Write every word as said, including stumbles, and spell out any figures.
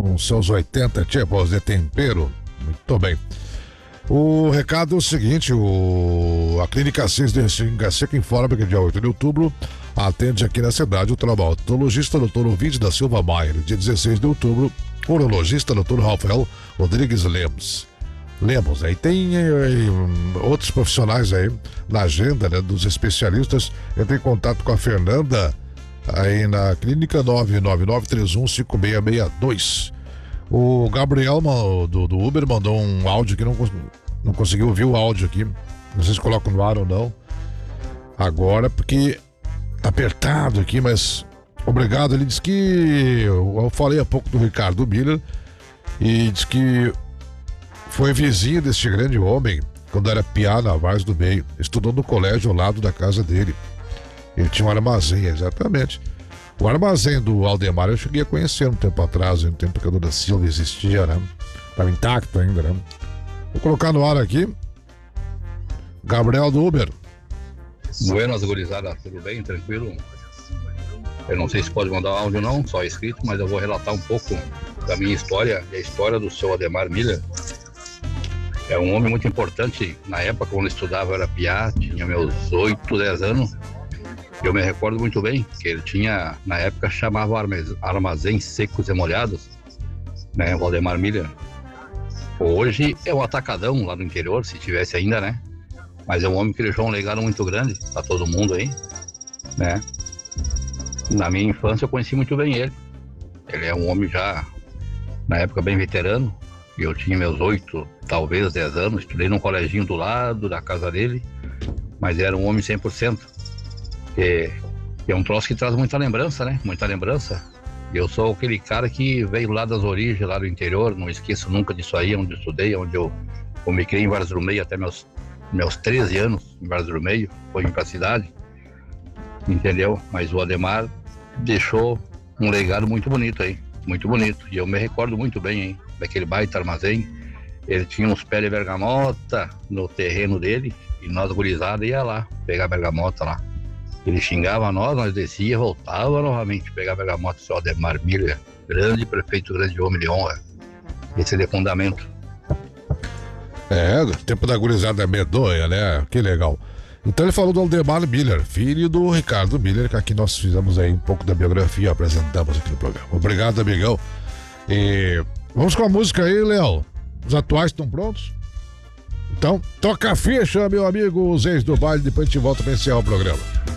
com seus oitenta tipos de tempero. Muito bem. O recado é o seguinte, o... a Clínica seis de Xinga Seca informa que dia oito de outubro atende aqui na cidade o traumatologista doutor Ovidio da Silva Maier. Dia dezesseis de outubro, o urologista doutor Rafael Rodrigues Lemos. Lemos, aí tem aí, outros profissionais aí na agenda, né, dos especialistas. Entre em contato com a Fernanda aí na clínica nove nove nove três um cinco seis seis dois. O Gabriel do, do Uber mandou um áudio que não, não conseguiu ouvir o áudio aqui. Não sei se coloca no ar ou não agora, porque tá apertado aqui, mas obrigado. Ele disse que eu falei há pouco do Ricardo Miller e disse que foi vizinho deste grande homem quando era piá na Vaz do Meio. Estudou no colégio ao lado da casa dele. Ele tinha um armazém, exatamente. O armazém do Aldemar eu cheguei a conhecer um tempo atrás, no tempo que a Dona Silva existia, né? Estava intacto ainda, né? Vou colocar no ar aqui. Gabriel do Uber. Buenas, gurizada, tudo bem? Tranquilo? Eu não sei se pode mandar áudio não, só escrito, mas eu vou relatar um pouco da minha história e a história do seu Aldemar Miller. É um homem muito importante. Na época, quando eu estudava, eu era piá, tinha meus oito, dez anos. Eu me recordo muito bem que ele tinha, na época, chamava Armazéns Secos e Molhados, né, o Aldemar Miller. Hoje é um atacadão lá no interior, se tivesse ainda, né? Mas é um homem que deixou um legado muito grande para todo mundo aí, né? Na minha infância eu conheci muito bem ele. Ele é um homem já, na época, bem veterano. Eu tinha meus oito, talvez dez anos, estudei num coleginho do lado da casa dele, mas era um homem cem por cento. É, é um troço que traz muita lembrança, né? Muita lembrança. Eu sou aquele cara que veio lá das origens, lá do interior, não esqueço nunca disso aí, onde eu estudei, onde eu, eu me criei em Várzea do Meio até meus, meus treze anos, em Várzea do Meio, foi pra cidade, entendeu? Mas o Aldemar deixou um legado muito bonito aí, muito bonito. E eu me recordo muito bem, hein, daquele baita armazém. Ele tinha uns pés de bergamota no terreno dele, e nós, gurizada, ia lá pegar bergamota lá. Ele xingava nós, nós descia, voltava novamente pegar bergamota. O seu Aldemar Miller, grande prefeito, grande homem de honra. Esse é de fundamento. É, o tempo da gurizada é medonha, né? Que legal. Então ele falou do Aldemar Miller, filho do Ricardo Miller, que aqui nós fizemos aí um pouco da biografia, apresentamos aqui no programa. Obrigado, amigão. E vamos com a música aí, Léo. Os atuais estão prontos? Então, toca a ficha, meu amigo, os ex do baile, depois a gente volta para encerrar o programa.